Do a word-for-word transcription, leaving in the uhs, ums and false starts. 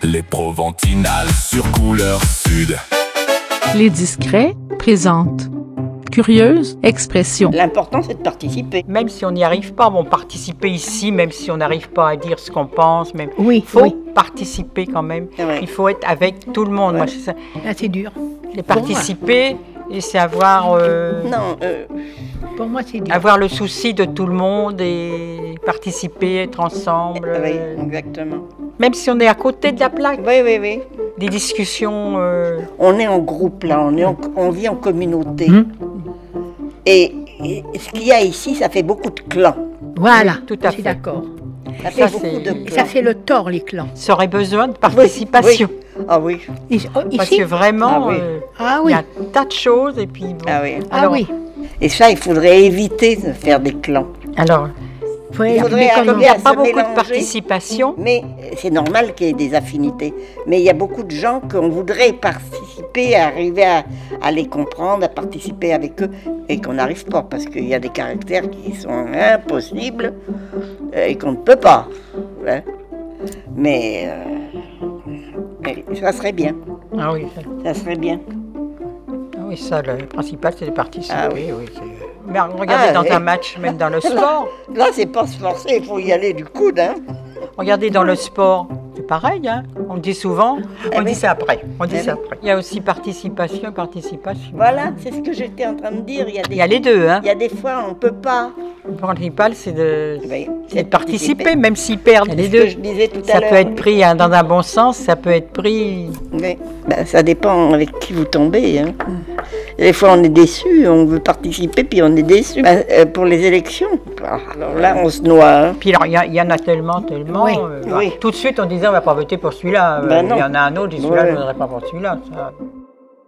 Les Proventinales sur Couleur Sud. Les Discrets présentent Curieuse expression. L'important, c'est de participer. Même si on n'y arrive pas, bon, participer ici, même si on n'arrive pas à dire ce qu'on pense, même. Oui, il faut oui. participer quand même. Ouais. Il faut être avec tout le monde. Ouais. Moi, c'est ça. Là, c'est dur. Et participer et c'est avoir, euh, Non, euh, Pour moi, c'est dur. avoir le souci de tout le monde et participer, être ensemble. oui, euh, exactement. Même si on est à côté de la plaque, Oui, oui, oui. des discussions. euh, On est en groupe, là, on, est en- on vit en communauté. Hum. Et, et ce qu'il y a ici, ça fait beaucoup de clans. Voilà, Oui, tout à je suis fait. d'accord. Ça fait Ça, beaucoup c'est- de Et clans. ça fait le tort, les clans. ça aurait besoin de Oui, participation. oui. Ah oui, Ici, oh, Parce ici que vraiment, Ah oui. euh, Ah il oui, y a un tas de choses. Et puis, bon. ah oui. ah Alors, oui. Et ça, il faudrait éviter de faire des clans. Alors, Faut Il faudrait mais comme comment il n'y a à pas se beaucoup de mélanger. participation, Mais c'est normal qu'il y ait des affinités. Mais il y a beaucoup de gens qu'on voudrait participer, arriver à, à les comprendre, à participer avec eux, et qu'on n'arrive pas, parce qu'il y a des caractères qui sont impossibles euh, et qu'on ne peut pas. Hein. Mais, euh, mais ça serait bien. ah oui, ça, Ça serait bien. ah oui, ça, le principal, c'est de participer. Ah oui. oui, c'est- Mais regardez Ah, dans oui. un match, même dans le sport. Là, c'est pas se forcer, il faut y aller du coude. Hein. Regardez dans le sport, c'est pareil, hein. On le dit souvent, on oui. dit ça après. On dit Eh ça oui. après. Il y a aussi participation, participation. Voilà, c'est ce que j'étais en train de dire. Il y a des, Il y a les deux, hein. il y a des fois, on ne peut pas. Le principal, c'est de, Oui, c'est de participer, même s'ils perdent. Il y a les C'est ce deux. que je disais tout à Ça l'heure. peut être pris hein, dans un bon sens, ça peut être pris. Oui, ben, ça dépend avec qui vous tombez. Hein. Des fois, on est déçu, on veut participer, puis on est déçu. Ben, euh, pour les élections, alors là, on se noie. Hein. Puis alors, il y, a- il y en a tellement, tellement. Oui, euh, oui. Tout de suite, on disait, on va pas voter pour celui-là. Euh, Ben il non. y en a un autre, et celui-là, Ouais. je ne voterai pas pour celui-là. Ça.